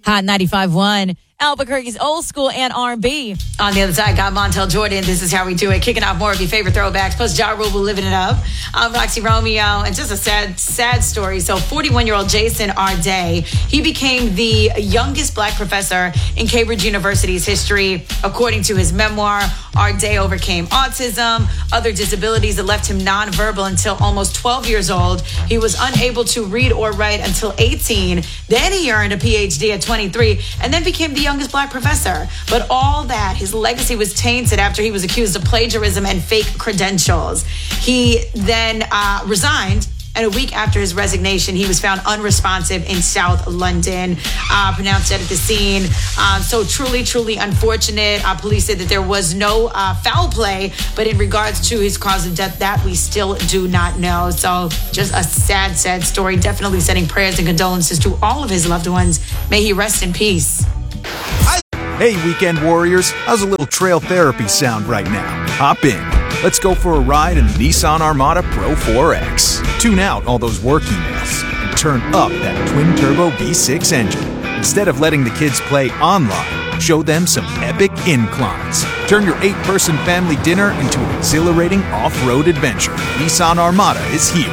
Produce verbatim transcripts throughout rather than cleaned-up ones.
Hot ninety-five point one. Albuquerque's old school and R and B. On the other side, got Montel Jordan. This is how we do it. Kicking off more of your favorite throwbacks. Plus, Ja Rule living it up. I'm Roxy Romeo. And just a sad, sad story. So, forty-one-year-old Jason Arday, he became the youngest black professor in Cambridge University's history. According to his memoir, Arday overcame autism, other disabilities that left him nonverbal until almost twelve years old. He was unable to read or write until eighteen. Then he earned a P H D at twenty-three and then became the youngest black professor. But all that, his legacy was tainted after he was accused of plagiarism and fake credentials. He then uh, resigned, and a week after his resignation, he was found unresponsive in South London, uh, pronounced dead at the scene. Um, so truly, truly unfortunate. Uh, police said that there was no uh, foul play, but in regards to his cause of death, that we still do not know. So just a sad, sad story. Definitely sending prayers and condolences to all of his loved ones. May he rest in peace. Hey, weekend warriors, how's a little trail therapy sound right now? Hop in. Let's go for a ride in the Nissan Armada Pro four X. Tune out all those work emails and turn up that twin-turbo V six engine. Instead of letting the kids play online, show them some epic inclines. Turn your eight-person family dinner into an exhilarating off-road adventure. Nissan Armada is here.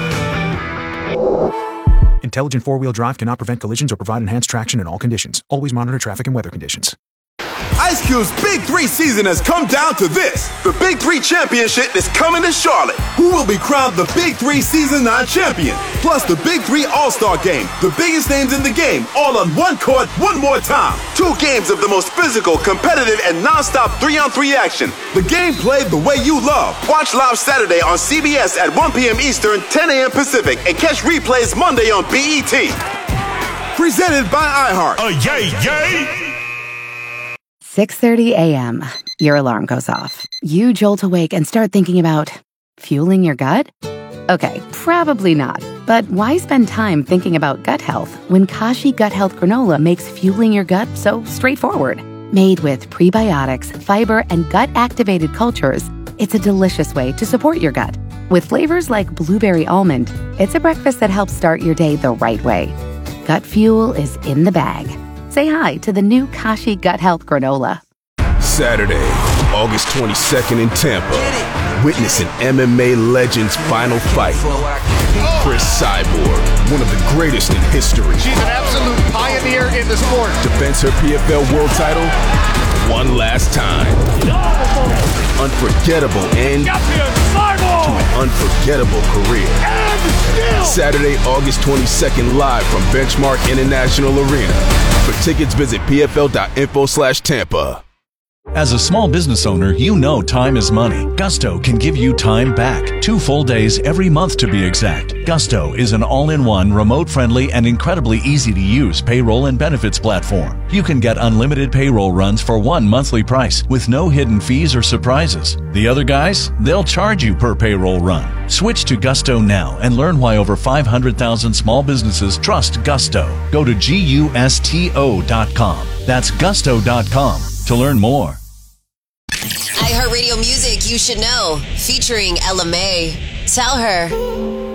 Intelligent four-wheel drive cannot prevent collisions or provide enhanced traction in all conditions. Always monitor traffic and weather conditions. Ice Cube's Big Three season has come down to this. The Big Three Championship is coming to Charlotte. Who will be crowned the Big Three Season nine champion? Plus the Big Three All-Star Game. The biggest names in the game, all on one court, one more time. Two games of the most physical, competitive, and non-stop three-on-three action. The game played the way you love. Watch live Saturday on C B S at one p.m. Eastern, ten a.m. Pacific, and catch replays Monday on B E T. Presented by iHeart. Oh, yay, yay! six thirty a.m. Your alarm goes off. You jolt awake and start thinking about fueling your gut? Okay, probably not. But why spend time thinking about gut health when Kashi Gut Health Granola makes fueling your gut so straightforward? Made with prebiotics, fiber, and gut-activated cultures, it's a delicious way to support your gut. With flavors like blueberry almond, it's a breakfast that helps start your day the right way. Gut fuel is in the bag. Say hi to the new Kashi Gut Health Granola. Saturday, August twenty-second in Tampa. Witness an M M A legend's final fight. Chris Cyborg, one of the greatest in history. She's an absolute pioneer in the sport. Defends her P F L world title one last time. Unforgettable end to an unforgettable career. Saturday, August twenty-second, live from Benchmark International Arena. For tickets, visit pfl.info slash Tampa. As a small business owner, you know time is money. Gusto can give you time back. Two full days every month to be exact. Gusto is an all-in-one, remote-friendly, and incredibly easy-to-use payroll and benefits platform. You can get unlimited payroll runs for one monthly price with no hidden fees or surprises. The other guys, they'll charge you per payroll run. Switch to Gusto now and learn why over five hundred thousand small businesses trust Gusto. Go to gusto dot com. That's gusto dot com to learn more. iHeartRadio Music You Should Know, featuring Ella May. Tell her.